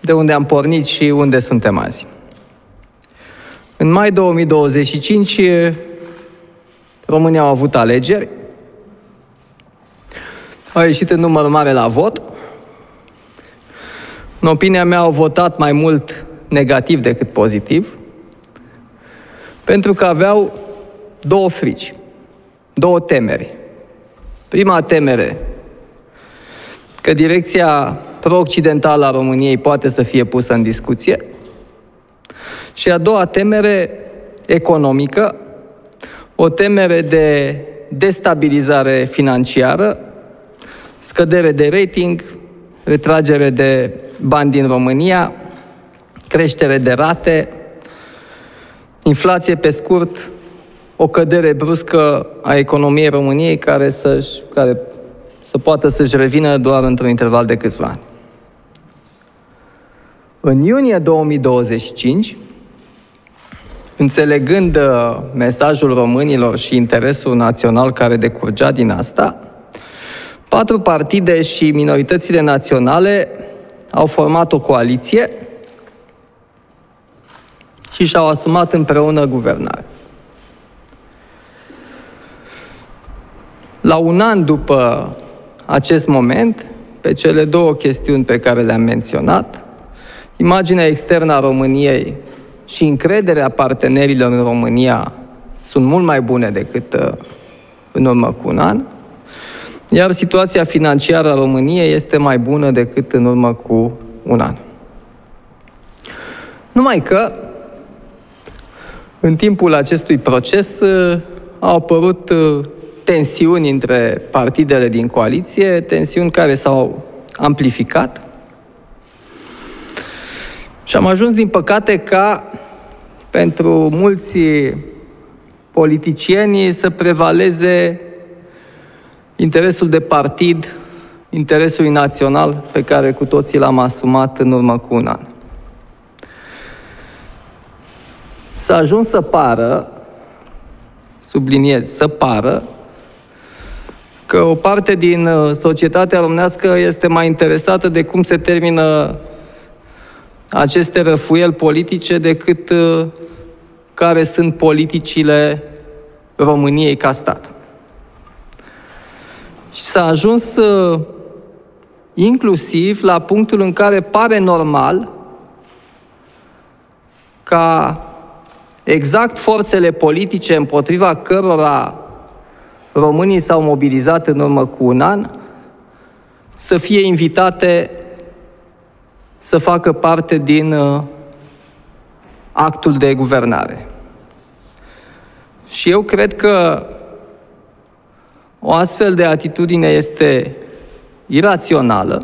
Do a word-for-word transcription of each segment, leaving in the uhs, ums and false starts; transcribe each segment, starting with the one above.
de unde am pornit și unde suntem azi. În mai două mii douăzeci și cinci, România au avut alegeri, au ieșit în număr mare la vot. În opinia mea, au votat mai mult negativ decât pozitiv, pentru că aveau două frici, două temeri. Prima temere, că direcția pro-occidentală a României poate să fie pusă în discuție, și a doua temere, economică, o temere de destabilizare financiară, scădere de rating, retragere de bani din România, creștere de rate, inflație pe scurt, o cădere bruscă a economiei României care, să-și, care să poată să-și revină doar într-un interval de câțiva ani. În iunie două mii douăzeci și cinci, înțelegând mesajul românilor și interesul național care decurgea din asta, patru partide și minoritățile naționale au format o coaliție și și-au asumat împreună guvernare. La un an după acest moment, pe cele două chestiuni pe care le-am menționat, imaginea externă a României și încrederea partenerilor în România sunt mult mai bune decât în urmă cu un an, iar situația financiară a României este mai bună decât în urmă cu un an. Numai că, în timpul acestui proces, au apărut tensiuni între partidele din coaliție, tensiuni care s-au amplificat și am ajuns, din păcate, ca pentru mulți politicieni să prevaleze interesul de partid, interesul național pe care cu toții l-am asumat în urmă cu un an. S-a ajuns să pară, subliniez, să pară, că o parte din societatea românească este mai interesată de cum se termină aceste răfuieli politice decât care sunt politicile României ca stat. Și s-a ajuns inclusiv la punctul în care pare normal ca exact forțele politice împotriva cărora românii s-au mobilizat în urmă cu un an să fie invitate să facă parte din uh, actul de guvernare. Și eu cred că o astfel de atitudine este irațională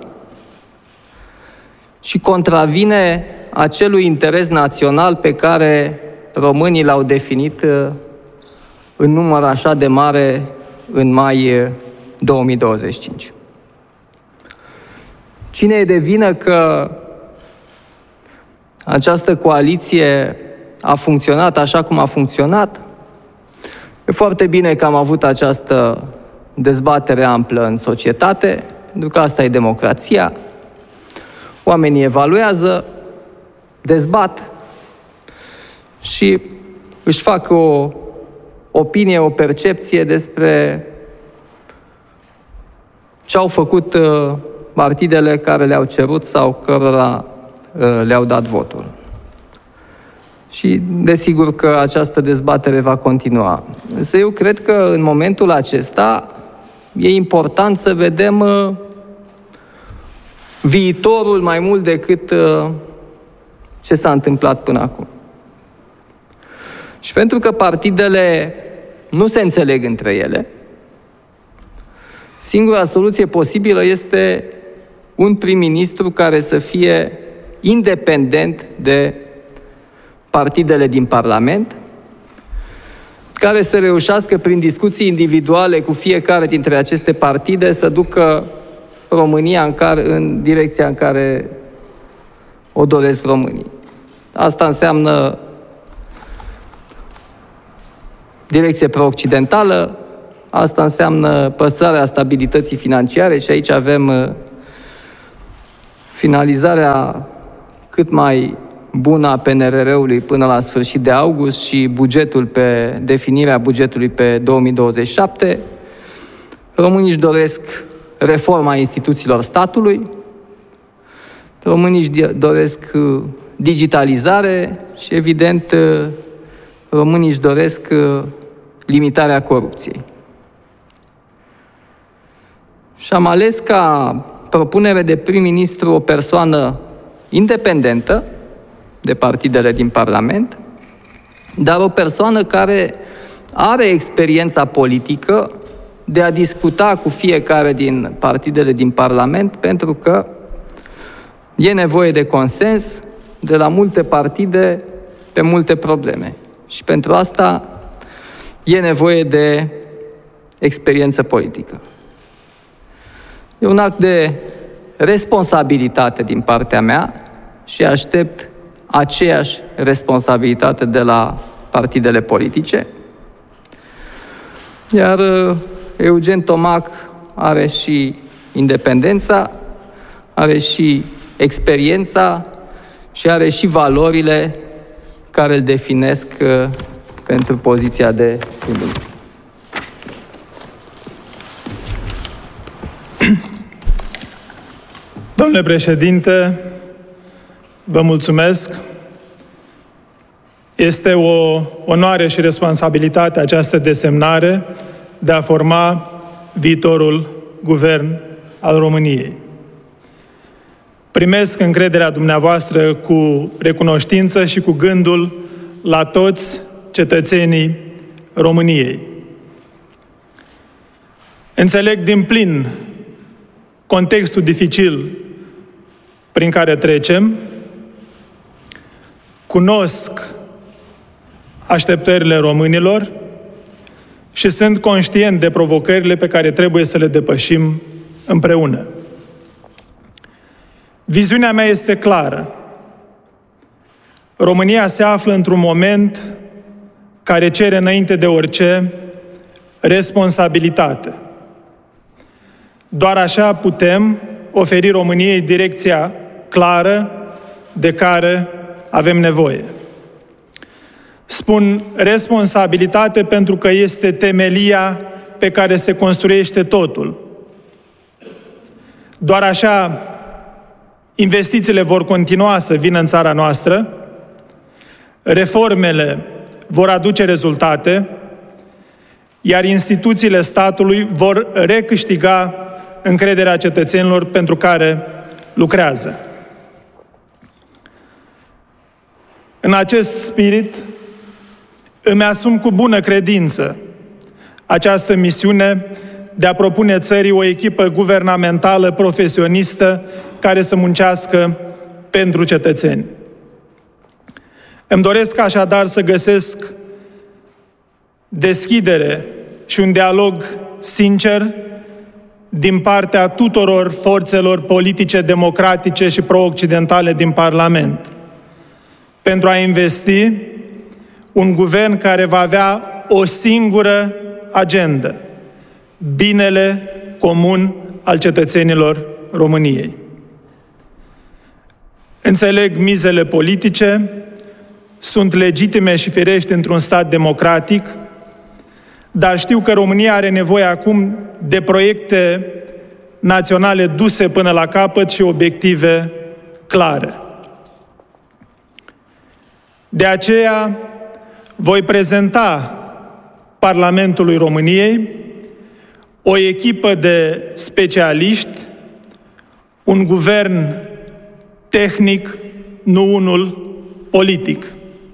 și contravine acelui interes național pe care românii l-au definit uh, în număr așa de mare în mai două mii douăzeci și cinci. Cine e de vină că această coaliție a funcționat așa cum a funcționat? E foarte bine că am avut această dezbatere amplă în societate, pentru că asta e democrația. Oamenii evaluează, dezbat și își fac o opinie, o percepție despre ce au făcut partidele care le-au cerut sau cărora le-au dat votul. Și desigur că această dezbatere va continua. Însă eu cred că în momentul acesta e important să vedem viitorul mai mult decât ce s-a întâmplat până acum. Și pentru că partidele nu se înțeleg între ele, singura soluție posibilă este un prim-ministru care să fie independent de partidele din Parlament, care să reușească prin discuții individuale cu fiecare dintre aceste partide să ducă România în, care, în direcția în care o doresc românii. Asta înseamnă direcție pro-occidentală, asta înseamnă păstrarea stabilității financiare și aici avem finalizarea cât mai bună a P N R R-ului până la sfârșit de august și bugetul pe definirea bugetului pe două mii douăzeci și șapte. Românii își doresc reforma instituțiilor statului, românii își doresc digitalizare și, evident, românii își doresc limitarea corupției. Și am ales ca propunere de prim-ministru o persoană independentă de partidele din Parlament, dar o persoană care are experiența politică de a discuta cu fiecare din partidele din Parlament, pentru că e nevoie de consens de la multe partide pe multe probleme. Și pentru asta e nevoie de experiență politică. E un act de responsabilitate din partea mea și aștept aceeași responsabilitate de la partidele politice. Iar Eugen Tomac are și independența, are și experiența și are și valorile care îl definesc pentru poziția de prim-ministru. Domnule președinte, vă mulțumesc. Este o onoare și responsabilitate această desemnare de a forma viitorul guvern al României. Primesc încrederea dumneavoastră cu recunoștință și cu gândul la toți cetățenii României. Înțeleg din plin contextul dificil prin care trecem, cunosc așteptările românilor și sunt conștient de provocările pe care trebuie să le depășim împreună. Viziunea mea este clară. România se află într-un moment care cere înainte de orice responsabilitate. Doar așa putem oferi României direcția clară de care avem nevoie. Spun responsabilitate pentru că este temelia pe care se construiește totul. Doar așa investițiile vor continua să vină în țara noastră, reformele vor aduce rezultate, iar instituțiile statului vor recâștiga încrederea cetățenilor pentru care lucrează. În acest spirit, îmi asum cu bună credință această misiune de a propune țării o echipă guvernamentală profesionistă care să muncească pentru cetățeni. Îmi doresc așadar să găsesc deschidere și un dialog sincer din partea tuturor forțelor politice, democratice și pro-occidentale din Parlament, pentru a investi un guvern care va avea o singură agendă: binele comun al cetățenilor României. Înțeleg mizele politice, sunt legitime și firești într-un stat democratic, dar știu că România are nevoie acum de proiecte naționale duse până la capăt și obiective clare. De aceea voi prezenta Parlamentului României o echipă de specialiști, un guvern tehnic, nu unul politic.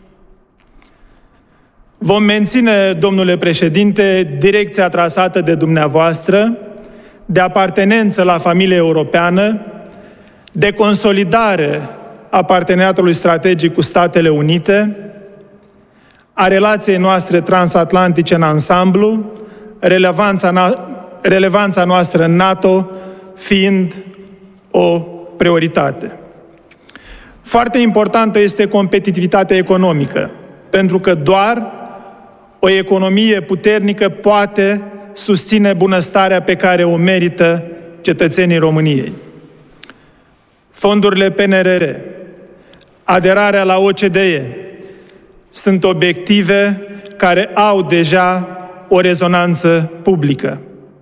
Vom menține, domnule președinte, direcția trasată de dumneavoastră, de apartenență la familia europeană, de consolidare a parteneriatului strategic cu Statele Unite, a relației noastre transatlantice în ansamblu, relevanța, na- relevanța noastră în NATO fiind o prioritate. Foarte importantă este competitivitatea economică, pentru că doar o economie puternică poate susține bunăstarea pe care o merită cetățenii României. Fondurile P N R R, aderarea la O C D E sunt obiective care au deja o rezonanță publică.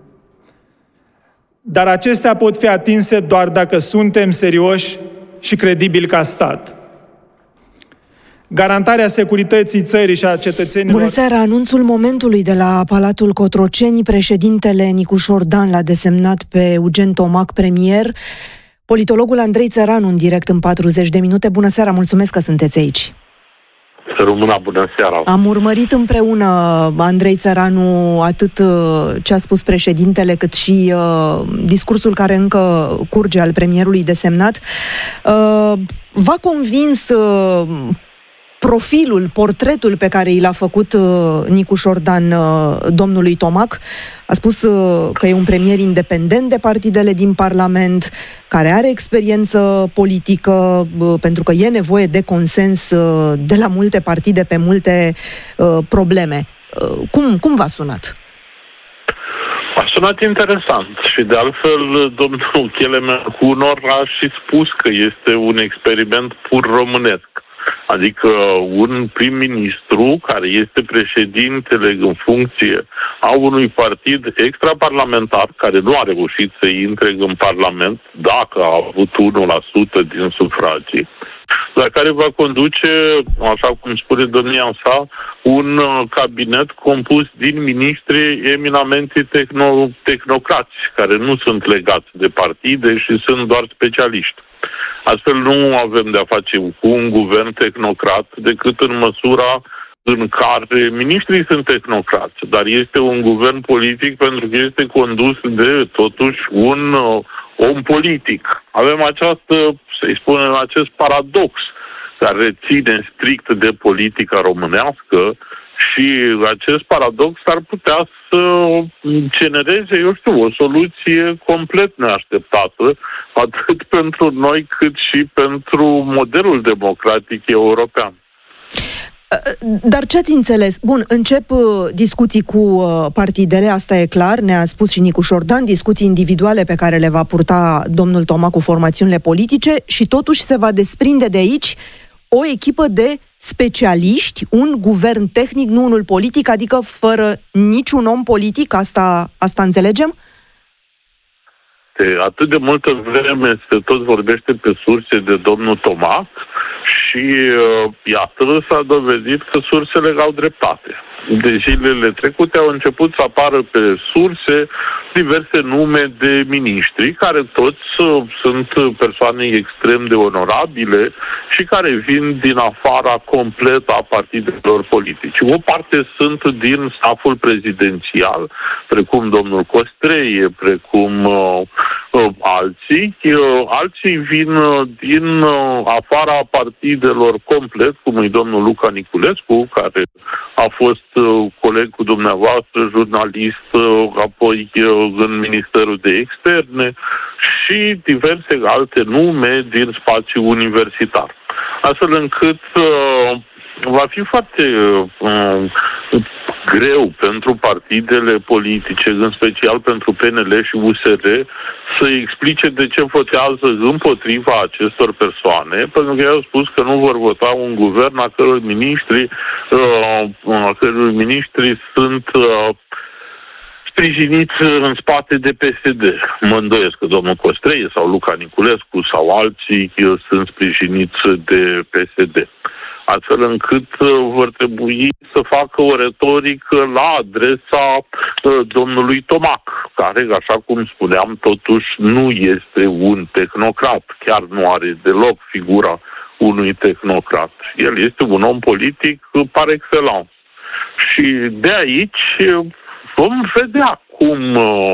Dar acestea pot fi atinse doar dacă suntem serioși și credibili ca stat. Garantarea securității țării și a cetățenilor... Bună seara! Anunțul momentului de la Palatul Cotroceni, președintele Nicușor Dan l-a desemnat pe Eugen Tomac premier. Politologul Andrei Țăranu în direct în patruzeci de minute. Bună seara! Mulțumesc că sunteți aici! Să rămână, bună seara! Am urmărit împreună, Andrei Țăranu, atât ce a spus președintele, cât și uh, discursul care încă curge al premierului desemnat. Uh, v-a convins uh, profilul, portretul pe care i l-a făcut uh, Nicușor Dan uh, domnului Tomac? A spus uh, că e un premier independent de partidele din Parlament, care are experiență politică, uh, pentru că e nevoie de consens uh, de la multe partide pe multe uh, probleme. Uh, cum, cum v-a sunat? A sunat interesant și de altfel domnul Chelemen cu unor a și spus că este un experiment pur românesc. Adică un prim-ministru care este președintele în funcție a unui partid extraparlamentar care nu a reușit să intre în Parlament, dacă a avut unu la sută din sufragii, dar care va conduce, așa cum spune domnia sa, un cabinet compus din miniștri eminamente tehno- tehnocrați, care nu sunt legați de partide și sunt doar specialiști. Astfel nu avem de-a face cu un guvern tehnocrat decât în măsura în care miniștrii sunt tehnocrați, dar este un guvern politic pentru că este condus de, totuși, un uh, om politic. Avem această, să-i spunem, acest paradox care ține strict de politica românească și acest paradox ar putea să genereze, eu știu, o soluție complet neașteptată, atât pentru noi cât și pentru modelul democratic european. Dar ce ați înțeles? Bun, încep uh, discuții cu uh, partidele, asta e clar, ne-a spus și Nicușor Dan, discuții individuale pe care le va purta domnul Tomac cu formațiunile politice și totuși se va desprinde de aici o echipă de specialiști, un guvern tehnic, nu unul politic, adică fără niciun om politic, asta, asta înțelegem? De atât de multă vreme se tot vorbește pe surse de domnul Tomac și uh, iată s-a dovedit că sursele au dreptate. De zilele trecute au început să apară pe surse diverse nume de miniștri, care toți uh, sunt persoane extrem de onorabile și care vin din afara complet a partidelor politice. O parte sunt din staful prezidențial, precum domnul Costreie, precum uh, uh, alții. Uh, alții vin uh, din uh, afara partidelor complet, cum e domnul Luca Niculescu, care a fost uh, coleg cu dumneavoastră, jurnalist, uh, apoi uh, în Ministerul de Externe și diverse alte nume din spațiul universitar. Astfel încât uh, va fi foarte uh, greu pentru partidele politice, în special pentru P N L și U S R, să explice de ce votează împotriva acestor persoane, pentru că ei au spus că nu vor vota un guvern a căror miniștri, uh, a căror miniștri sunt uh, sprijiniți în spate de P S D. Mă îndoiesc că domnul Costreie sau Luca Niculescu sau alții sunt sprijiniți de P S D. Astfel încât vor trebui să facă o retorică la adresa uh, domnului Tomac, care, așa cum spuneam, totuși nu este un tehnocrat. Chiar nu are deloc figura unui tehnocrat. El este un om politic par excellence. Și de aici vom vedea cum,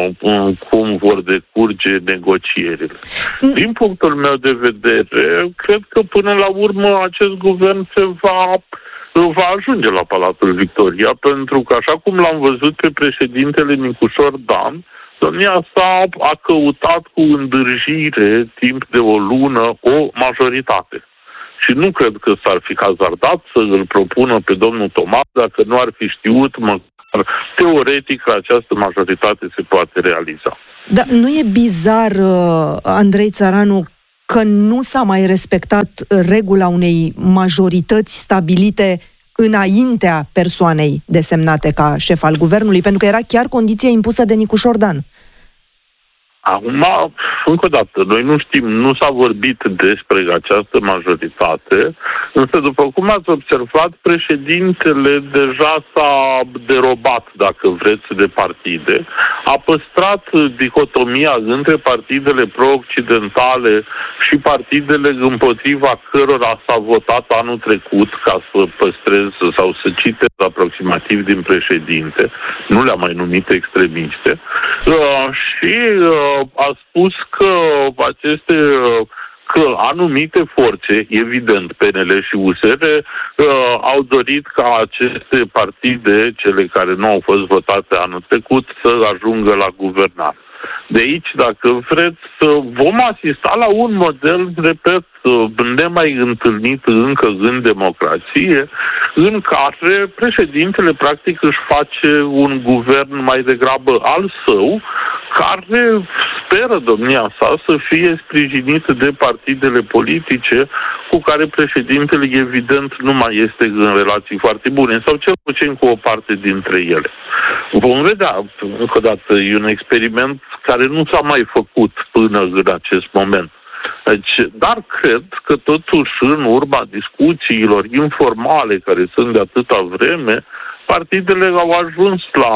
cum vor decurge negocierile. Din punctul meu de vedere, cred că până la urmă acest guvern se va, va ajunge la Palatul Victoria, pentru că, așa cum l-am văzut pe președintele Nicușor Dan, domnia sa a căutat cu îndârjire timp de o lună o majoritate. Și nu cred că s-ar fi hazardat să îl propună pe domnul Tomac dacă nu ar fi știut măcar teoretic că această majoritate se poate realiza. Dar nu e bizar, Andrei Țăranu, că nu s-a mai respectat regula unei majorități stabilite înaintea persoanei desemnate ca șef al guvernului, pentru că era chiar condiția impusă de Nicu Șordan. Acum, încă o dată, noi nu știm, nu s-a vorbit despre această majoritate, însă, după cum ați observat, președintele deja s-a derobat, dacă vreți, de partide, a păstrat dicotomia între partidele pro-occidentale și partidele împotriva cărora s-a votat anul trecut, ca să păstrez sau să citez aproximativ din președinte, nu le-a mai numit extremiste, uh, și uh, a spus că aceste că anumite forțe, evident P N L și U S R, uh, au dorit ca aceste partide, cele care nu au fost votate anul trecut, să ajungă la guvernare. De aici, dacă vreți, vom asista la un model, repet, nemai întâlnit încă în democrație, în care președintele practic își face un guvern mai degrabă al său, care speră domnia sa să fie sprijinit de partidele politice cu care președintele evident nu mai este în relații foarte bune, sau cel puțin cu o parte dintre ele. Vom vedea, încă o dată, e un experiment care nu s-a mai făcut până în acest moment. Deci, dar cred că totuși în urma discuțiilor informale care sunt de atâta vreme, partidele au ajuns la,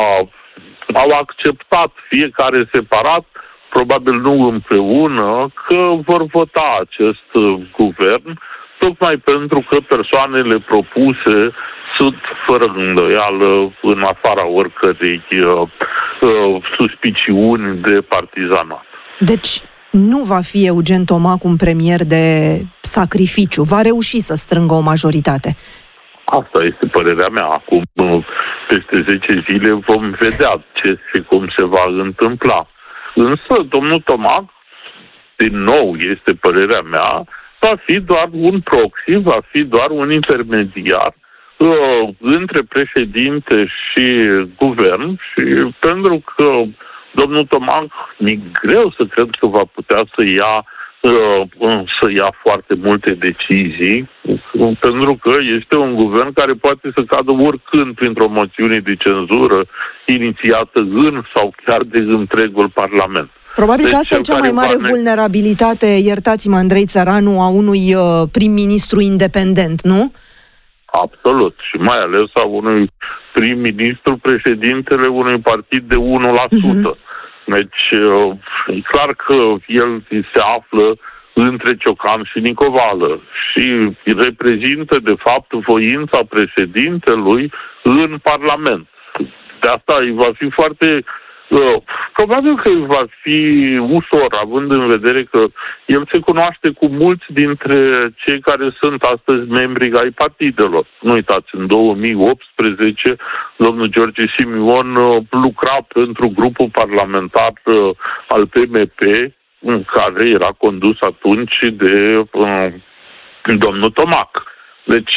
au acceptat fiecare separat, probabil nu împreună, că vor vota acest guvern, tocmai pentru că persoanele propuse sunt fără îndoială în afara oricărei uh, uh, suspiciuni de partizanat. Deci nu va fi Eugen Tomac un premier de sacrificiu, va reuși să strângă o majoritate. Asta este părerea mea. Acum, peste zece zile vom vedea ce și cum se va întâmpla. Însă, domnul Tomac, din nou, este părerea mea, va fi doar un proxy, va fi doar un intermediar uh, între președinte și guvern, și pentru că domnul Tomac, mi-e greu să cred că va putea să ia uh, să ia foarte multe decizii, pentru că este un guvern care poate să cadă oricând printr-o moțiune de cenzură inițiată în sau chiar de întregul Parlament. Probabil că asta deci, e cea mai mare vulnerabilitate, iertați-mă, Andrei Țăranu, a unui uh, prim-ministru independent, nu? Absolut. Și mai ales a unui prim-ministru, președintele unui partid de unu la sută. Uh-huh. Deci, uh, e clar că el se află între Ciocan și Nicovală și reprezintă, de fapt, voința președintelui în Parlament. De asta îi va fi foarte... Uh, probabil că va fi ușor, având în vedere că el se cunoaște cu mulți dintre cei care sunt astăzi membri ai partidelor. Nu uitați, în două mii optsprezece, domnul George Simion uh, lucra pentru grupul parlamentar uh, al P M P, care era condus atunci de uh, domnul Tomac. Deci,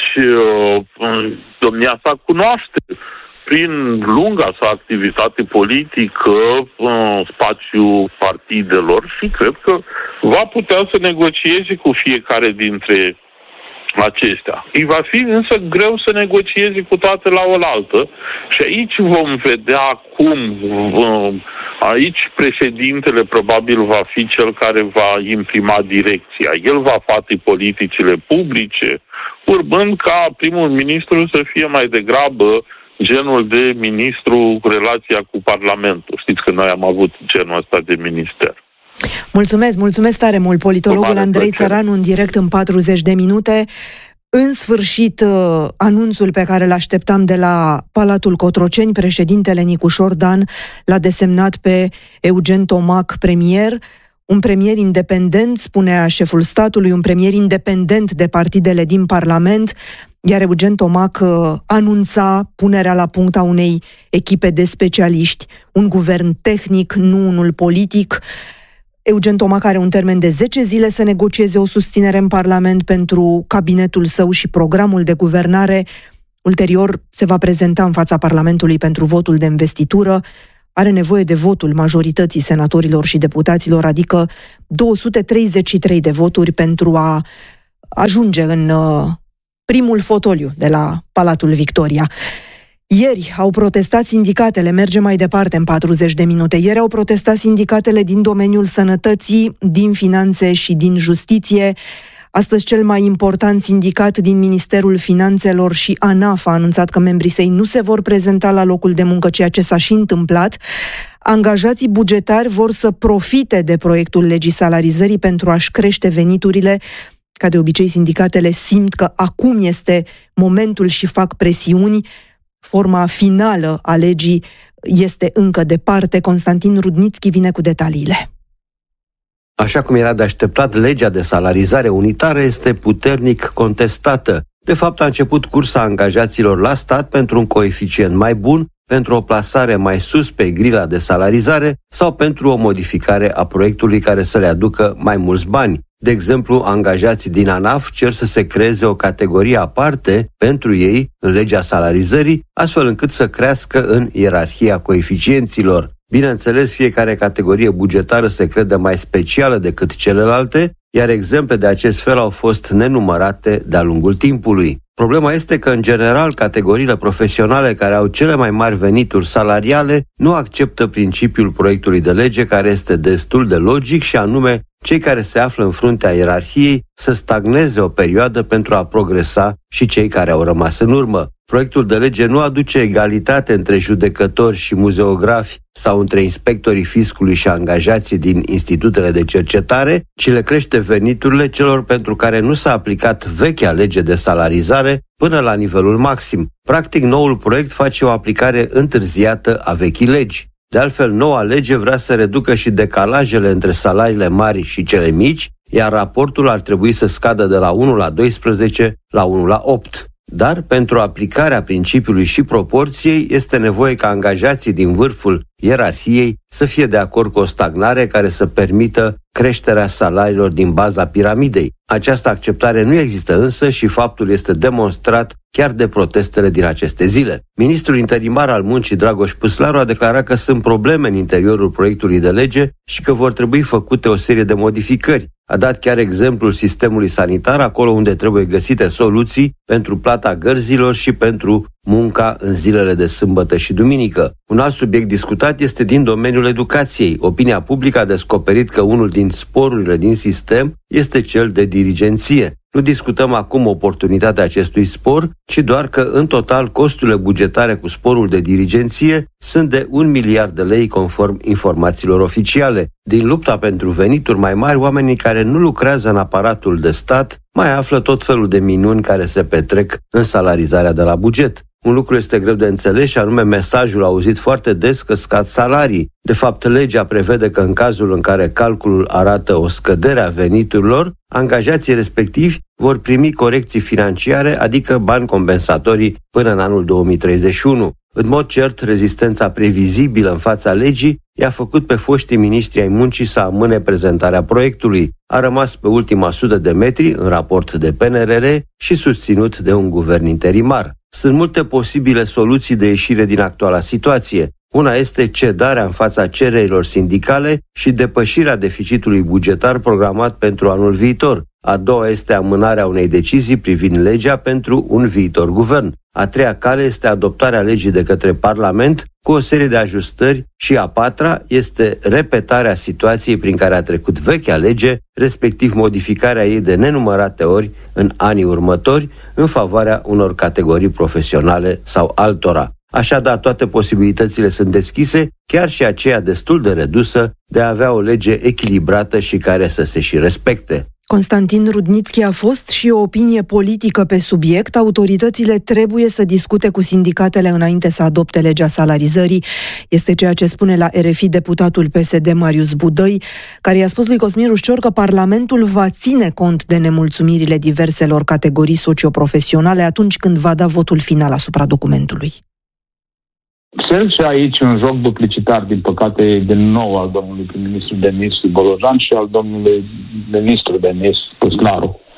uh, domnia sa cunoaște prin lunga sa activitate politică în spațiul partidelor și cred că va putea să negocieze cu fiecare dintre acestea. Îi va fi însă greu să negocieze cu toate la oaltă și aici vom vedea cum, aici președintele probabil va fi cel care va imprima direcția. El va face politicile publice, urmând ca primul ministru să fie mai degrabă genul de ministru cu relația cu Parlamentul. Știți că noi am avut genul ăsta de minister. Mulțumesc, mulțumesc tare mult, politologul Andrei Țăranu, în direct în patruzeci de minute. În sfârșit, anunțul pe care l-așteptam de la Palatul Cotroceni, președintele Nicu Șordan l-a desemnat pe Eugen Tomac premier, un premier independent, spunea șeful statului, un premier independent de partidele din Parlament, iar Eugen Tomac anunța punerea la punct a unei echipe de specialiști, un guvern tehnic, nu unul politic. Eugen Tomac are un termen de zece zile să negocieze o susținere în Parlament pentru cabinetul său și programul de guvernare. Ulterior se va prezenta în fața Parlamentului pentru votul de investitură. are nevoie de votul majorității senatorilor și deputaților, adică două sute treizeci și trei de voturi pentru a ajunge în primul fotoliu de la Palatul Victoria. Ieri au protestat sindicatele, merge mai departe în patruzeci de minute. Ieri au protestat sindicatele din domeniul sănătății, din finanțe și din justiție. Astăzi cel mai important sindicat din Ministerul Finanțelor și ANAF a anunțat că membrii săi nu se vor prezenta la locul de muncă, ceea ce s-a și întâmplat. Angajații bugetari vor să profite de proiectul legii salarizării pentru a-și crește veniturile. Ca de obicei, sindicatele simt că acum este momentul și fac presiuni. Forma finală a legii este încă departe. Constantin Rudnițchi vine cu detaliile. Așa cum era de așteptat, legea de salarizare unitară este puternic contestată. De fapt, a început cursa angajaților la stat pentru un coeficient mai bun, pentru o plasare mai sus pe grila de salarizare sau pentru o modificare a proiectului care să le aducă mai mulți bani. De exemplu, angajații din ANAF cer să se creeze o categorie aparte pentru ei în legea salarizării, astfel încât să crească în ierarhia coeficienților. Bineînțeles, fiecare categorie bugetară se crede mai specială decât celelalte, iar exemple de acest fel au fost nenumărate de-a lungul timpului. Problema este că, în general, categoriile profesionale care au cele mai mari venituri salariale nu acceptă principiul proiectului de lege, care este destul de logic, și anume cei care se află în fruntea ierarhiei să stagneze o perioadă pentru a progresa și cei care au rămas în urmă. Proiectul de lege nu aduce egalitate între judecători și muzeografi sau între inspectorii fiscului și angajații din institutele de cercetare, ci le crește veniturile celor pentru care nu s-a aplicat vechea lege de salarizare până la nivelul maxim. Practic, noul proiect face o aplicare întârziată a vechii legi. De altfel, noua lege vrea să reducă și decalajele între salariile mari și cele mici, iar raportul ar trebui să scadă de la unu la doisprezece la unu la opt. Dar pentru aplicarea principiului și proporției este nevoie ca angajații din vârful ierarhiei să fie de acord cu o stagnare care să permită creșterea salariilor din baza piramidei. Această acceptare nu există însă și faptul este demonstrat chiar de protestele din aceste zile. Ministrul interimar al muncii, Dragoș Păslaru, a declarat că sunt probleme în interiorul proiectului de lege și că vor trebui făcute o serie de modificări. A dat chiar exemplul sistemului sanitar, acolo unde trebuie găsite soluții pentru plata gărzilor și pentru munca în zilele de sâmbătă și duminică. Un alt subiect discutat este din domeniul educației. Opinia publică a descoperit că unul din sporurile din sistem este cel de dirigenție. Nu discutăm acum oportunitatea acestui spor, ci doar că, în total, costurile bugetare cu sporul de dirigenție sunt de un miliard de lei conform informațiilor oficiale. Din lupta pentru venituri mai mari, oamenii care nu lucrează în aparatul de stat mai află tot felul de minuni care se petrec în salarizarea de la buget. Un lucru este greu de înțeles și anume mesajul auzit foarte des că scad salarii. De fapt, legea prevede că în cazul în care calculul arată o scădere a veniturilor, angajații respectivi vor primi corecții financiare, adică bani compensatorii până în anul două mii treizeci și unu. În mod cert, rezistența previzibilă în fața legii i-a făcut pe foștii miniștri ai muncii să amâne prezentarea proiectului. A rămas pe ultima sută de metri în raport de P N R R și susținut de un guvern interimar. Sunt multe posibile soluții de ieșire din actuala situație. Una este cedarea în fața cererilor sindicale și depășirea deficitului bugetar programat pentru anul viitor. A doua este amânarea unei decizii privind legea pentru un viitor guvern. A treia cale este adoptarea legii de către Parlament cu o serie de ajustări și a patra este repetarea situației prin care a trecut vechea lege, respectiv modificarea ei de nenumărate ori în anii următori în favoarea unor categorii profesionale sau altora. Așadar, toate posibilitățile sunt deschise, chiar și aceea destul de redusă, de a avea o lege echilibrată și care să se și respecte. Constantin Rudnițchi, a fost și o opinie politică pe subiect. Autoritățile trebuie să discute cu sindicatele înainte să adopte legea salarizării. Este ceea ce spune la R F I deputatul P S D Marius Budăi, care i-a spus lui Cosmin Rușcior că Parlamentul va ține cont de nemulțumirile diverselor categorii socioprofesionale atunci când va da votul final asupra documentului. Cel și aici un joc duplicitar, din păcate, din nou al domnului prim-ministru Denis Bolojan și al domnului ministru Denis Păslaru.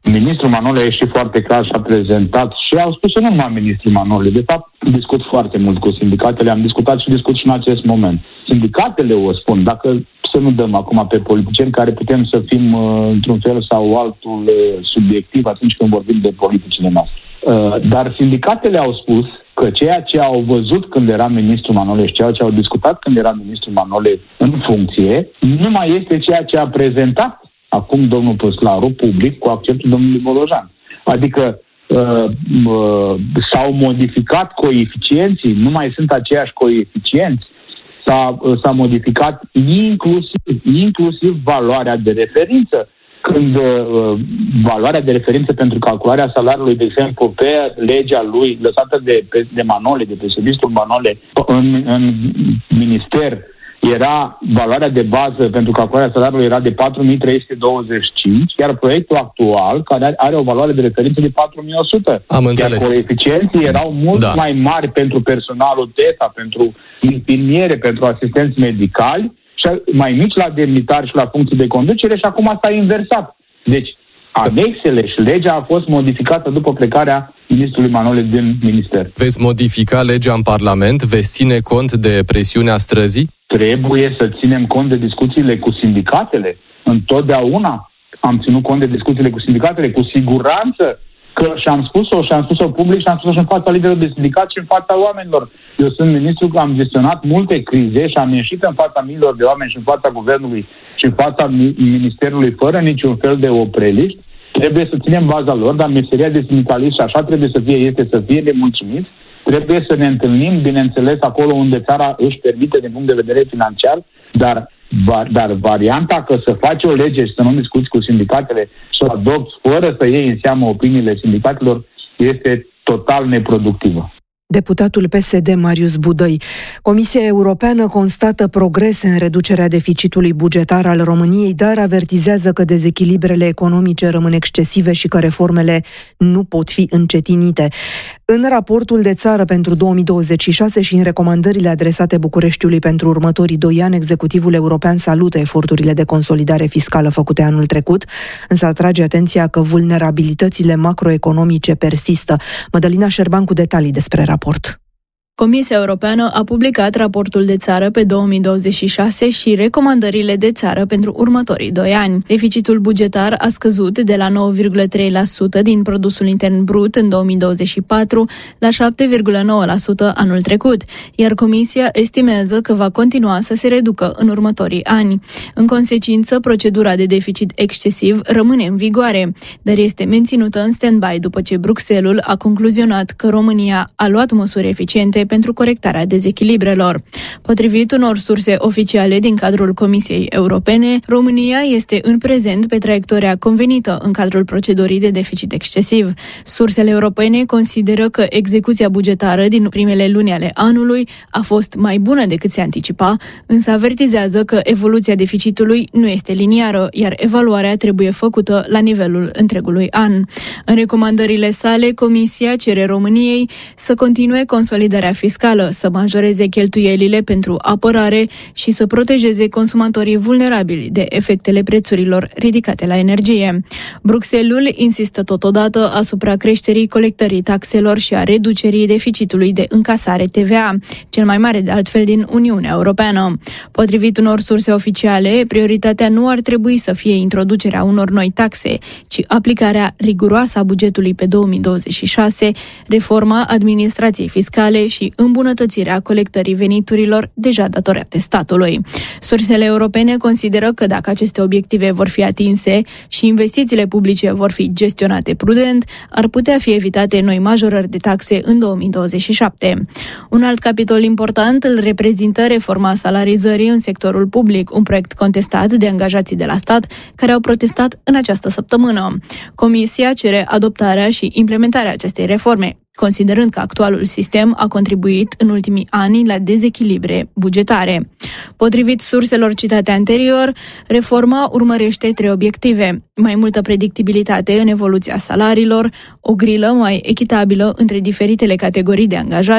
Ministrul Manole a ieșit foarte clar și a prezentat și au spus nu numai ministrul Manole. De fapt, discut foarte mult cu sindicatele, am discutat și discut și în acest moment. Sindicatele o spun, dacă să nu dăm acum pe politicieni care putem să fim uh, într-un fel sau altul uh, subiectiv atunci când vorbim de politicile noastre. Uh, dar sindicatele au spus că ceea ce au văzut când era ministrul Manole și ceea ce au discutat când era ministrul Manole în funcție, nu mai este ceea ce a prezentat acum domnul Păslaru public cu acceptul domnului Bolojan. Adică uh, uh, s-au modificat coeficienții, nu mai sunt aceiași coeficienți, s-a, uh, s-a modificat inclusiv, inclusiv valoarea de referință. Când uh, valoarea de referință pentru calcularea salariului, de exemplu, pe legea lui lăsată de, de Manole, de președintul Manole, în, în minister, era valoarea de bază pentru calcularea salariului era de patru mii trei sute douăzeci și cinci, iar proiectul actual, care are o valoare de referință de patru mii o sută. Am înțeles. Iar coeficienții erau mult da. mai mari pentru personalul T E S A, pentru infirmiere, pentru asistenți medicali, și mai mici la demnitari și la funcții de conducere și acum s-a inversat. Deci, anexele și legea a fost modificată după plecarea ministrului Manole din minister. Veți modifica legea în Parlament? Veți ține cont de presiunea străzii? Trebuie să ținem cont de discuțiile cu sindicatele. Întotdeauna am ținut cont de discuțiile cu sindicatele, cu siguranță că și-am spus-o, și-am spus-o public, și-am spus-o și în fața liderilor de sindicat și în fața oamenilor. Eu sunt ministru că am gestionat multe crize și am ieșit în fața miilor de oameni și în fața guvernului și în fața ministerului fără niciun fel de opreliști. Trebuie să ținem baza lor, dar meseria de sindicalist, și așa trebuie să fie, este să fie nemulțumiți. Trebuie să ne întâlnim, bineînțeles, acolo unde țara își permite din punct de vedere financiar, dar, dar varianta că să faci o lege și să nu discuți cu sindicatele și să o adopți fără să iei în seamă opiniile sindicatelor este total neproductivă. Deputatul P S D Marius Budăi. Comisia Europeană constată progrese în reducerea deficitului bugetar al României, dar avertizează că dezechilibrele economice rămân excesive și că reformele nu pot fi încetinite. În raportul de țară pentru două mii douăzeci și șase și în recomandările adresate Bucureștiului pentru următorii doi ani, executivul european salută eforturile de consolidare fiscală făcute anul trecut, însă atrage atenția că vulnerabilitățile macroeconomice persistă. Mădălina Șerban cu detalii despre raport. Comisia Europeană a publicat raportul de țară pe două mii douăzeci și șase și recomandările de țară pentru următorii doi ani. Deficitul bugetar a scăzut de la nouă virgulă trei la sută din produsul intern brut în două mii douăzeci și patru la șapte virgulă nouă la sută anul trecut, iar Comisia estimează că va continua să se reducă în următorii ani. În consecință, procedura de deficit excesiv rămâne în vigoare, dar este menținută în stand-by după ce Bruxelles a concluzionat că România a luat măsuri eficiente pentru corectarea dezechilibrelor. Potrivit unor surse oficiale din cadrul Comisiei Europene, România este în prezent pe traiectoria convenită în cadrul procedurii de deficit excesiv. Sursele europene consideră că execuția bugetară din primele luni ale anului a fost mai bună decât se anticipa, însă avertizează că evoluția deficitului nu este liniară, iar evaluarea trebuie făcută la nivelul întregului an. În recomandările sale, Comisia cere României să continue consolidarea fiscală, să majoreze cheltuielile pentru apărare și să protejeze consumatorii vulnerabili de efectele prețurilor ridicate la energie. Bruxelles insistă totodată asupra creșterii colectării taxelor și a reducerii deficitului de încasare T V A, cel mai mare de altfel din Uniunea Europeană. Potrivit unor surse oficiale, prioritatea nu ar trebui să fie introducerea unor noi taxe, ci aplicarea riguroasă a bugetului pe două mii douăzeci și șase, reforma administrației fiscale și îmbunătățirea colectării veniturilor deja datorate statului. Sursele europene consideră că dacă aceste obiective vor fi atinse și investițiile publice vor fi gestionate prudent, ar putea fi evitate noi majorări de taxe în două mii douăzeci și șapte. Un alt capitol important îl reprezintă reforma salarizării în sectorul public, un proiect contestat de angajații de la stat care au protestat în această săptămână. Comisia cere adoptarea și implementarea acestei reforme, considerând că actualul sistem a contribuit în ultimii ani la dezechilibre bugetare. Potrivit surselor citate anterior, reforma urmărește trei obiective: mai multă predictibilitate în evoluția salariilor, o grilă mai echitabilă între diferitele categorii de angajați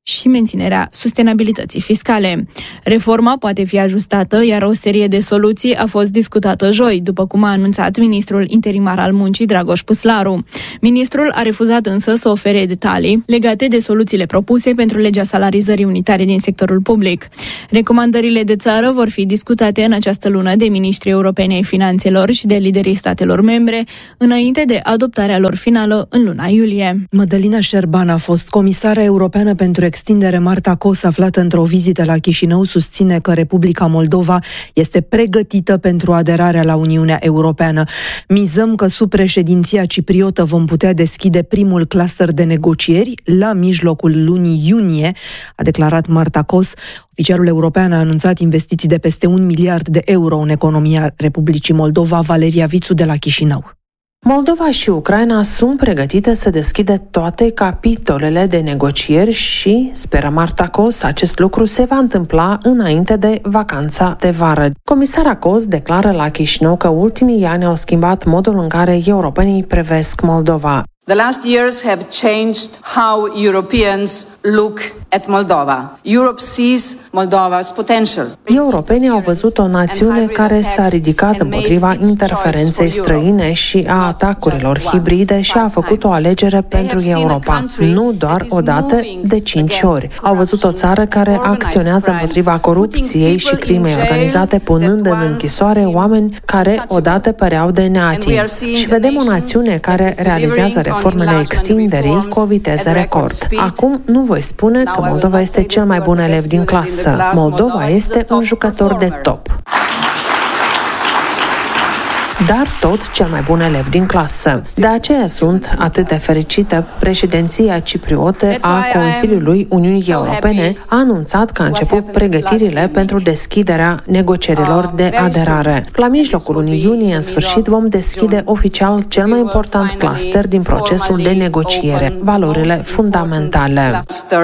și menținerea sustenabilității fiscale. Reforma poate fi ajustată, iar o serie de soluții a fost discutată joi, după cum a anunțat ministrul interimar al muncii Dragoș Păslaru. Ministrul a refuzat însă să ofere detalii legate de soluțiile propuse pentru legea salarizării unitare din sectorul public. Recomandările de țară vor fi discutate în această lună de miniștrii europeni ai finanțelor și de liderii statelor membre, înainte de adoptarea lor finală în luna iulie. Mădălina Șerban a fost comisară europeană pentru extindere. Marta Kos, aflată într-o vizită la Chișinău, susține că Republica Moldova este pregătită pentru aderarea la Uniunea Europeană. Mizăm că sub președinția cipriotă vom putea deschide primul cluster de negocieri la mijlocul lunii iunie, a declarat Marta Kos. Oficialul european a anunțat investiții de peste un miliard de euro în economia Republicii Moldova. Valeria Vițu de la Chișinău. Moldova și Ucraina sunt pregătite să deschidă toate capitolele de negocieri și, speră Marta Kos, acest lucru se va întâmpla înainte de vacanța de vară. Comisara Kos declară la Chișinău că ultimii ani au schimbat modul în care europenii privesc Moldova. The last years have changed how Europeans look at Moldova. Europe sees Moldova's potential. Europenii au văzut o națiune care s-a ridicat împotriva interferenței străine și a atacurilor hibride și a făcut o alegere pentru Europa. Nu doar o dată, de cinci ori. Au văzut o țară care acționează împotriva corupției și crimei organizate, punând în închisoare oameni care odată păreau de neatins. Și vedem o națiune care realizează reformele extinderii cu o viteză record. Acum nu voi spune că Moldova este cel mai bun elev din clasă. Moldova este un jucător de top, dar tot cel mai bun elev din clasă. De aceea sunt atât de fericită. Președinția cipriotă a Consiliului Uniunii Europene a anunțat că a început pregătirile pentru deschiderea negocierilor de aderare. La mijlocul lunii iunie, în sfârșit, vom deschide oficial cel mai important cluster din procesul de negociere, valorile fundamentale.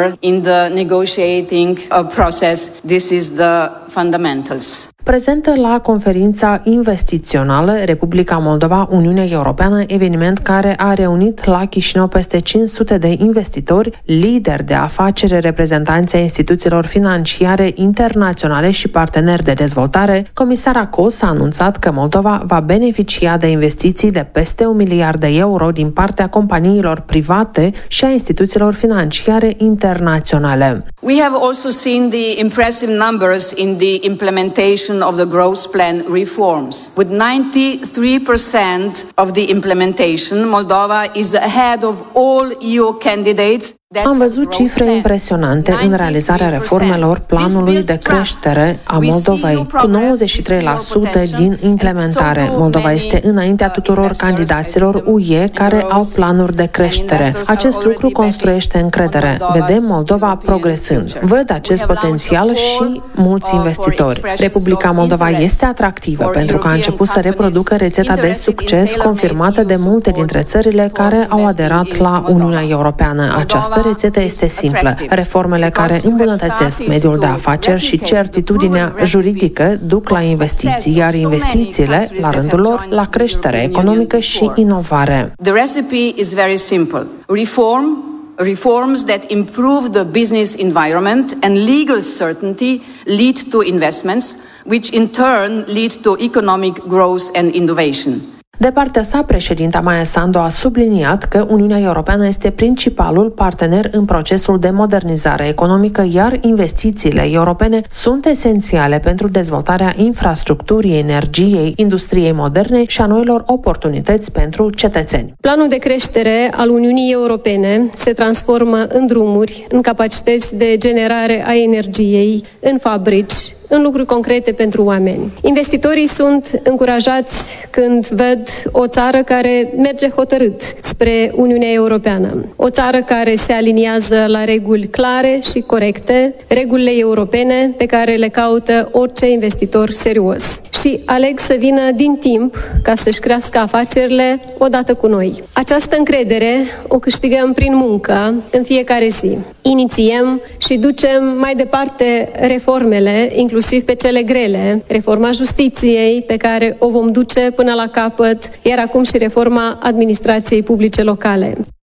Prezentă la conferința investițională Republica Moldova, Uniunea Europeană, eveniment care a reunit la Chișinău peste cinci sute de investitori, lideri de afaceri, reprezentanți ai instituțiilor financiare internaționale și parteneri de dezvoltare, comisara Kos a anunțat că Moldova va beneficia de investiții de peste un miliard de euro din partea companiilor private și a instituțiilor financiare internaționale. We have also seen the impressive numbers in the implementation of the growth plan reforms. With ninety-three percent of the implementation, Moldova is ahead of all E U candidates. Am văzut cifre impresionante în realizarea reformelor planului de creștere a Moldovei, cu nouăzeci și trei la sută din implementare. Moldova este înaintea tuturor candidaților U E care au planuri de creștere. Acest lucru construiește încredere. Vedem Moldova progresând. Văd acest potențial și mulți investitori. Republica Moldova este atractivă pentru că a început să reproducă rețeta de succes confirmată de multe dintre țările care au aderat la Uniunea Europeană. Această rețetă este simplă. Reformele care îmbunătățesc mediul de afaceri și certitudinea juridică duc la investiții, iar investițiile, la rândul lor, la creștere economică și inovare. The recipe is very simple. Reform Reforms that improve the business environment and legal certainty lead to investments, which in turn lead to economic growth and innovation. De partea sa, președinta Maia Sandu a subliniat că Uniunea Europeană este principalul partener în procesul de modernizare economică, iar investițiile europene sunt esențiale pentru dezvoltarea infrastructurii, energiei, industriei moderne și a noilor oportunități pentru cetățeni. Planul de creștere al Uniunii Europene se transformă în drumuri, în capacități de generare a energiei, în fabrici, în lucruri concrete pentru oameni. Investitorii sunt încurajați când ved o țară care merge hotărât spre Uniunea Europeană. O țară care se aliniază la reguli clare și corecte, regulile europene pe care le caută orice investitor serios. Și aleg să vină din timp ca să-și crească afacerile odată cu noi. Această încredere o câștigăm prin muncă în fiecare zi. Inițiem și ducem mai departe reformele, inclusiv pe cele grele, reforma justiției pe care o vom duce până la capăt, iar acum și reforma administrației publice locale.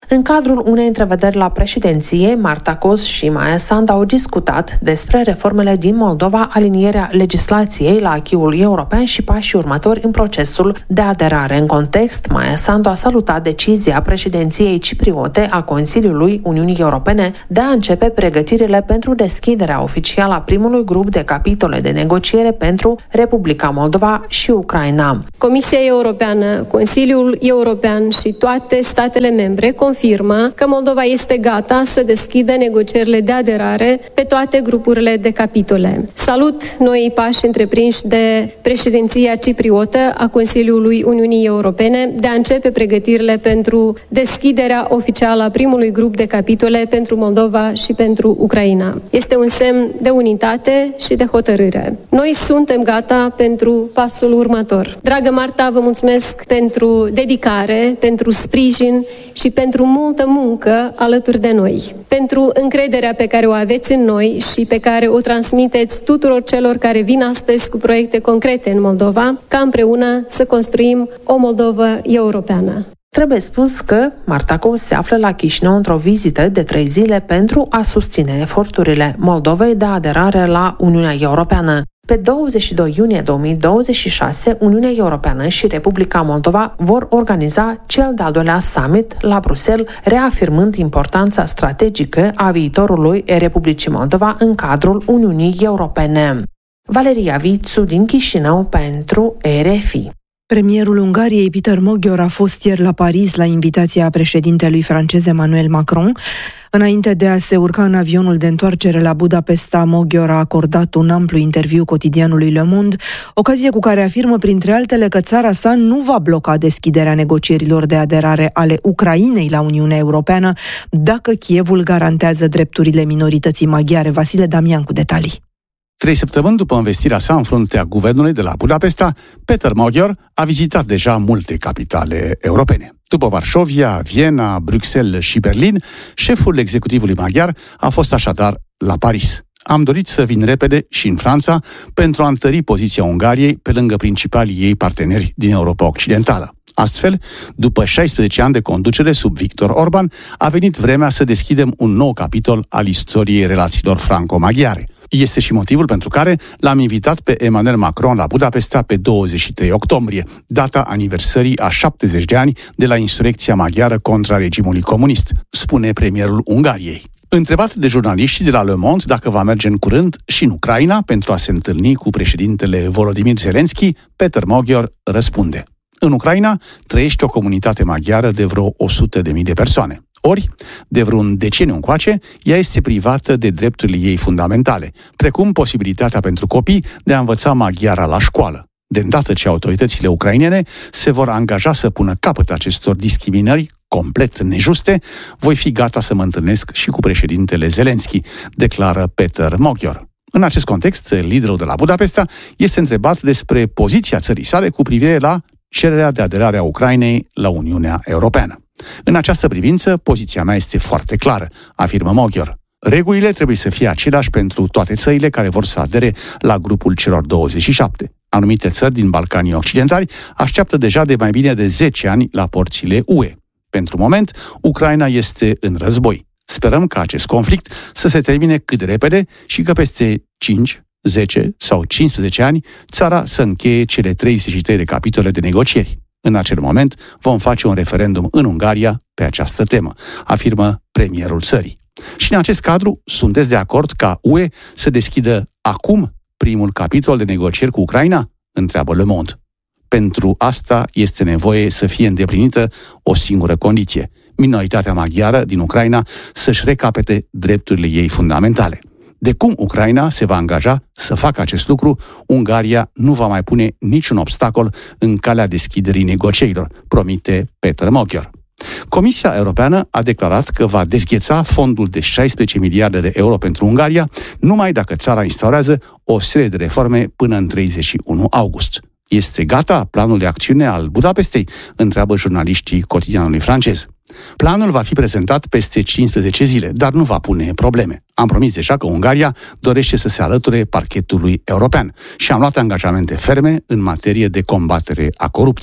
În cadrul unei întrevederi la președinție, Marta Kos și Maia Sandu au discutat despre reformele din Moldova, alinierea legislației la acquis-ul european și pașii următori în procesul de aderare. În context, Maia Sandu a salutat decizia președinției cipriote a Consiliului Uniunii Europene de a începe pregătirile pentru deschiderea oficială a primului grup de capitole de negociere pentru Republica Moldova și Ucraina. Comisia Europeană, Consiliul European și toate statele membre confirmă că Moldova este gata să deschidă negocierile de aderare pe toate grupurile de capitole. Salut noii pași întreprinși de președinția cipriotă a Consiliului Uniunii Europene de a începe pregătirile pentru deschiderea oficială a primului grup de capitole pentru Moldova și pentru Ucraina. Este un semn de unitate și de hotărâre. Noi suntem gata pentru pasul următor. Dragă Marta, vă mulțumesc pentru dedicare, pentru sprijin și pentru multă muncă alături de noi, pentru încrederea pe care o aveți în noi și pe care o transmiteți tuturor celor care vin astăzi cu proiecte concrete în Moldova, ca împreună să construim o Moldovă europeană. Trebuie spus că Marta Kos se află la Chișinău într-o vizită de trei zile pentru a susține eforturile Moldovei de aderare la Uniunea Europeană. Pe douăzeci și doi iunie două mii douăzeci și șase, Uniunea Europeană și Republica Moldova vor organiza cel de-al doilea summit la Bruxelles, reafirmând importanța strategică a viitorului Republicii Moldova în cadrul Uniunii Europene. Valeria Vițu din Chișinău pentru R F I. Premierul Ungariei, Peter Magyar, a fost ieri la Paris la invitația președintelui francez Emmanuel Macron. Înainte de a se urca în avionul de întoarcere la Budapesta, Magyar a acordat un amplu interviu cotidianului Le Monde, ocazie cu care afirmă, printre altele, că țara sa nu va bloca deschiderea negocierilor de aderare ale Ucrainei la Uniunea Europeană dacă Kievul garantează drepturile minorității maghiare. Vasile Damian cu detalii. Trei săptămâni după învestirea sa în fruntea guvernului de la Budapesta, Peter Magyar a vizitat deja multe capitale europene. După Varșovia, Viena, Bruxelles și Berlin, șeful executivului maghiar a fost așadar la Paris. Am dorit să vin repede și în Franța pentru a întări poziția Ungariei pe lângă principalii ei parteneri din Europa Occidentală. Astfel, după șaisprezece ani de conducere sub Viktor Orban, a venit vremea să deschidem un nou capitol al istoriei relațiilor franco-maghiare. Este și motivul pentru care l-am invitat pe Emmanuel Macron la Budapesta pe douăzeci și trei octombrie, data aniversării a șaptezeci de ani de la insurecția maghiară contra regimului comunist, spune premierul Ungariei. Întrebat de jurnaliștii de la Le Monde dacă va merge în curând și în Ucraina pentru a se întâlni cu președintele Volodymyr Zelensky, Peter Magyar răspunde: în Ucraina trăiește o comunitate maghiară de vreo o sută de mii de persoane. Ori, de vreun deceniu încoace, ea este privată de drepturile ei fundamentale, precum posibilitatea pentru copii de a învăța maghiara la școală. De îndată ce autoritățile ucrainene se vor angaja să pună capăt acestor discriminări complet nejuste, voi fi gata să mă întâlnesc și cu președintele Zelensky, declară Peter Magyar. În acest context, liderul de la Budapesta este întrebat despre poziția țării sale cu privire la cererea de aderare a Ucrainei la Uniunea Europeană. În această privință, poziția mea este foarte clară, afirmă Magyar. Regulile trebuie să fie aceleași pentru toate țările care vor să adere la grupul celor douăzeci și șapte. Anumite țări din Balcanii Occidentali așteaptă deja de mai bine de zece ani la porțile U E. Pentru moment, Ucraina este în război. Sperăm ca acest conflict să se termine cât de repede și că peste cinci, zece sau cincisprezece ani țara să încheie cele treizeci și trei de capitole de negocieri. În acel moment vom face un referendum în Ungaria pe această temă, afirmă premierul țării. Și în acest cadru, sunteți de acord ca U E să deschidă acum primul capitol de negocieri cu Ucraina? Întreabă Le Monde. Pentru asta este nevoie să fie îndeplinită o singură condiție: minoritatea maghiară din Ucraina să-și recapete drepturile ei fundamentale. De cum Ucraina se va angaja să facă acest lucru, Ungaria nu va mai pune niciun obstacol în calea deschiderii negocierilor, promite Peter Magyar. Comisia Europeană a declarat că va dezgheța fondul de șaisprezece miliarde de euro pentru Ungaria numai dacă țara instaurează o serie de reforme până în treizeci și unu august. Este gata planul de acțiune al Budapestei? Întreabă jurnaliștii cotidianului francez. Planul va fi prezentat peste cincisprezece zile, dar nu va pune probleme. Am promis deja că Ungaria dorește să se alăture parchetului european și am luat angajamente ferme în materie de combatere a corupției.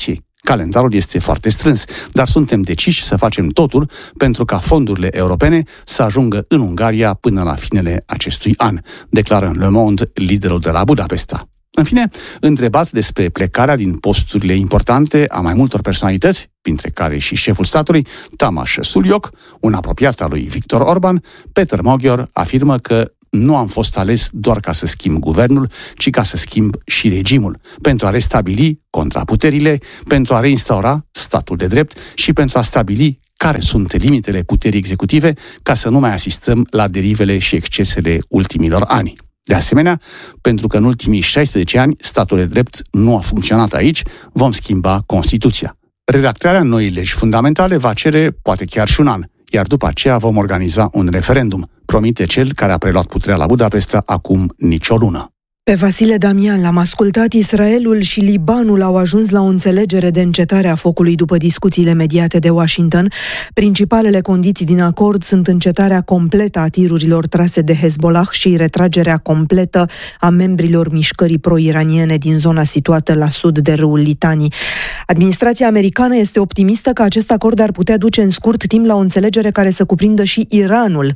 Calendarul este foarte strâns, dar suntem deciși să facem totul pentru ca fondurile europene să ajungă în Ungaria până la finele acestui an, declară în Le Monde liderul de la Budapesta. În fine, întrebat despre plecarea din posturile importante a mai multor personalități, printre care și șeful statului, Tamás Suljók, un apropiat al lui Viktor Orban, Péter Magyar afirmă că nu am fost ales doar ca să schimb guvernul, ci ca să schimb și regimul, pentru a restabili contraputerile, pentru a reinstaura statul de drept și pentru a stabili care sunt limitele puterii executive, ca să nu mai asistăm la derivele și excesele ultimilor ani. De asemenea, pentru că în ultimii șaisprezece ani statul de drept nu a funcționat aici, vom schimba Constituția. Redactarea noii legi fundamentale va cere poate chiar și un an, iar după aceea vom organiza un referendum, promite cel care a preluat puterea la Budapesta acum nicio lună. Pe Vasile Damian l-am ascultat. Israelul și Libanul au ajuns la o înțelegere de încetare a focului după discuțiile mediate de Washington. Principalele condiții din acord sunt încetarea completă a tirurilor trase de Hezbollah și retragerea completă a membrilor mișcării pro-iraniene din zona situată la sud de râul Litani. Administrația americană este optimistă că acest acord ar putea duce în scurt timp la o înțelegere care să cuprindă și Iranul.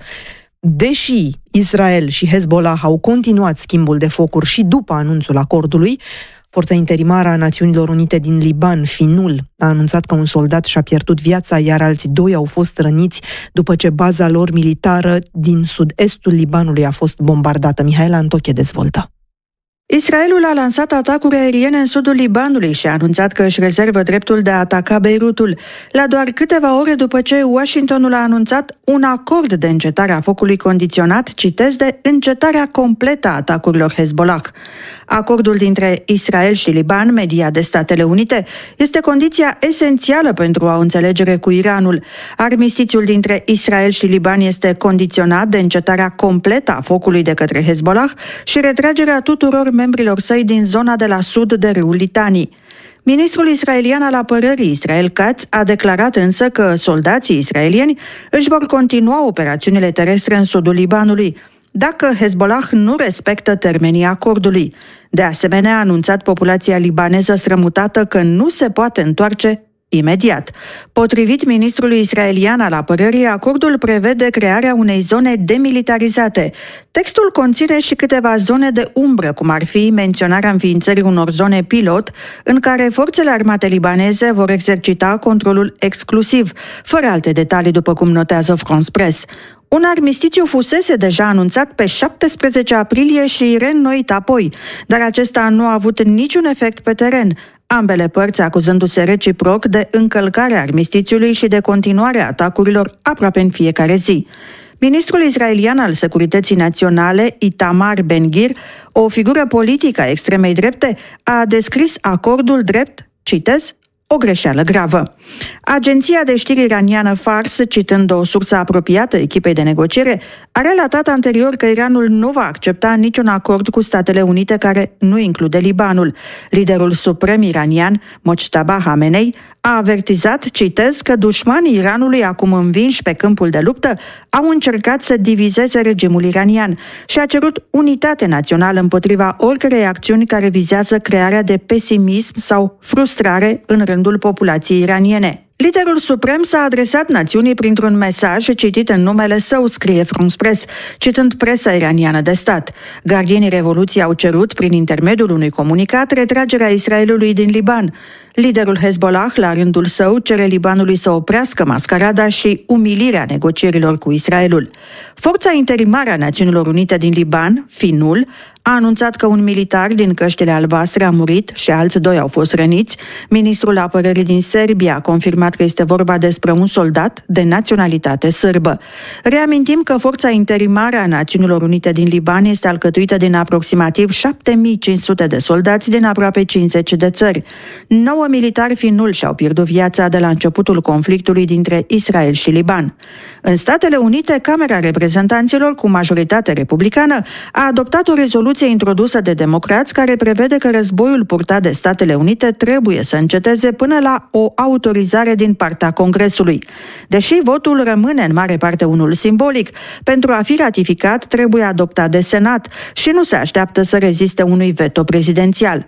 Deși Israel și Hezbollah au continuat schimbul de focuri și după anunțul acordului, Forța Interimară a Națiunilor Unite din Liban, Finul, a anunțat că un soldat și-a pierdut viața, iar alții doi au fost răniți după ce baza lor militară din sud-estul Libanului a fost bombardată. Mihaela Antoche dezvoltă. Israelul a lansat atacuri aeriene în sudul Libanului și a anunțat că își rezervă dreptul de a ataca Beirutul, la doar câteva ore după ce Washingtonul a anunțat un acord de încetare a focului condiționat, citez, de încetarea completă a atacurilor Hezbollah. Acordul dintre Israel și Liban, mediat de Statele Unite, este condiția esențială pentru o înțelegere cu Iranul. Armistițiul dintre Israel și Liban este condiționat de încetarea completă a focului de către Hezbollah și retragerea tuturor membrilor săi din zona de la sud de râul Litani. Ministrul israelian al apărării, Israel Katz, a declarat însă că soldații israelieni își vor continua operațiunile terestre în sudul Libanului, dacă Hezbollah nu respectă termenii acordului. De asemenea, a anunțat populația libaneză strămutată că nu se poate întoarce imediat. Potrivit ministrului israelian al apărării, acordul prevede crearea unei zone demilitarizate. Textul conține și câteva zone de umbră, cum ar fi menționarea înființării unor zone pilot, în care forțele armate libaneze vor exercita controlul exclusiv, fără alte detalii, după cum notează France Press. Un armistițiu fusese deja anunțat pe șaptesprezece aprilie și reînnoit apoi, dar acesta nu a avut niciun efect pe teren, ambele părți acuzându-se reciproc de încălcarea armistițiului și de continuarea atacurilor aproape în fiecare zi. Ministrul israelian al Securității Naționale, Itamar Ben-Gvir, o figură politică a extremei drepte, a descris acordul drept, citez, o greșeală gravă. Agenția de știri iraniană Fars, citând o sursă apropiată echipei de negociere, a relatat anterior că Iranul nu va accepta niciun acord cu Statele Unite care nu include Libanul. Liderul suprem iranian, Mojtaba Khamenei, a avertizat, citez, că dușmanii Iranului, acum învinși pe câmpul de luptă, au încercat să divizeze regimul iranian și a cerut unitate națională împotriva oricărei acțiuni care vizează crearea de pesimism sau frustrare în rândul populației iraniene. Liderul suprem s-a adresat națiunii printr-un mesaj citit în numele său, scrie France Press, citând presa iraniană de stat. Gardienii Revoluției au cerut, prin intermediul unui comunicat, retragerea Israelului din Liban. Liderul Hezbollah, la rândul său, cere Libanului să oprească mascarada și umilirea negocierilor cu Israelul. Forța interimară a Națiunilor Unite din Liban, Finul, a anunțat că un militar din căștile albastre a murit și alți doi au fost răniți. Ministrul apărării din Serbia a confirmat că este vorba despre un soldat de naționalitate sârbă. Reamintim că forța interimară a Națiunilor Unite din Liban este alcătuită din aproximativ șapte mii cinci sute de soldați din aproape cincizeci de țări. Nouă militari finuli și-au pierdut viața de la începutul conflictului dintre Israel și Liban. În Statele Unite, Camera Reprezentanților, cu majoritate republicană, a adoptat o rezoluție introdusă de democrați care prevede că războiul purtat de Statele Unite trebuie să înceteze până la o autorizare din partea Congresului. Deși votul rămâne în mare parte unul simbolic, pentru a fi ratificat trebuie adoptat de Senat și nu se așteaptă să reziste unui veto prezidențial.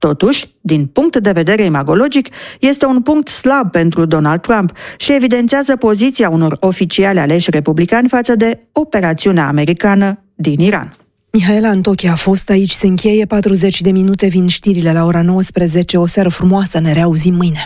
Totuși, din punct de vedere imagologic, este un punct slab pentru Donald Trump și evidențiază poziția unor oficiali aleși republicani față de operațiunea americană din Iran. Mihaela Antochi a fost aici, se încheie patruzeci de minute, vin știrile la ora nouăsprezece. O seară frumoasă, ne reauzim mâine.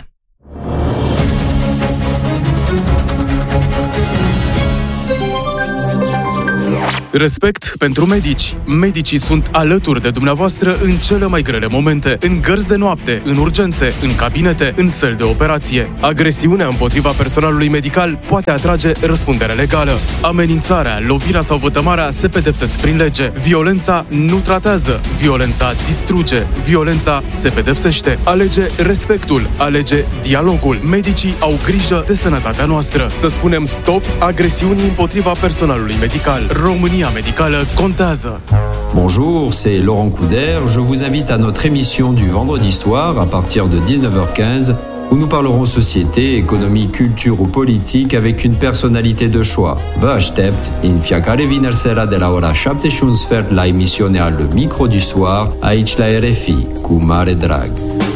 Respect pentru medici. Medicii sunt alături de dumneavoastră în cele mai grele momente, în gărzi de noapte, în urgențe, în cabinete, în săli de operație. Agresiunea împotriva personalului medical poate atrage răspundere legală. Amenințarea, lovirea sau vătămarea se pedepsesc prin lege. Violența nu tratează, violența distruge, violența se pedepsește. Alege respectul, alege dialogul. Medicii au grijă de sănătatea noastră. Să spunem stop agresiunii împotriva personalului medical. România médicale contează. Bonjour, c'est Laurent Couder. Je vous invite à notre émission du vendredi soir à partir de dix-neuf heures quinze où nous parlerons société, économie, culture ou politique avec une personnalité de choix. Vă aștept în fiecare vineri seara de la ora șapte și un sfert la emisiunea Le Micro du Soir aici la R F I, cu mare drag.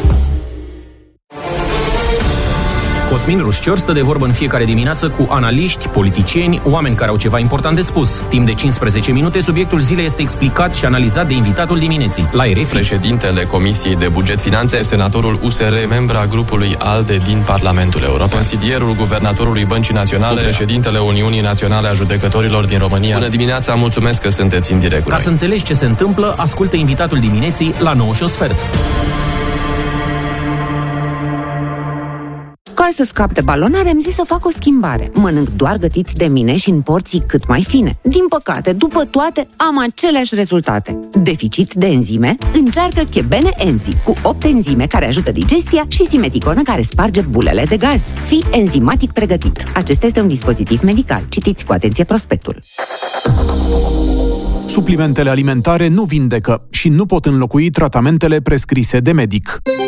Cosmin Rușcior stă de vorbă în fiecare dimineață cu analiști, politicieni, oameni care au ceva important de spus. Timp de cincisprezece minute, subiectul zilei este explicat și analizat de invitatul dimineții. La R F I. Președintele Comisiei de Buget Finanțe, senatorul U S R, membra grupului ALDE din Parlamentul European, consilierul guvernatorului Băncii Naționale, președintele Uniunii Naționale a Judecătorilor din România. Bună dimineața, mulțumesc că sunteți în direct. Ca să înțelegi ce se întâmplă, ascultă invitatul dimineții la nouă și un sfert. Ca să scap de balonare, am zis să fac o schimbare. Mănânc doar gătit de mine și în porții cât mai fine. Din păcate, după toate, am aceleași rezultate. Deficit de enzime? Încearcă Chebene Enzi, cu opt enzime care ajută digestia și simeticonă care sparge bulele de gaz. Fii enzimatic pregătit. Acesta este un dispozitiv medical. Citiți cu atenție prospectul. Suplimentele alimentare nu vindecă și nu pot înlocui tratamentele prescrise de medic.